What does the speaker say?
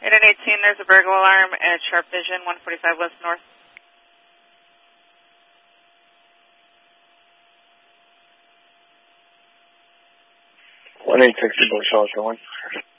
818, there's a burglar alarm at Sharp Vision, 145 West North. 1860 Bushell going.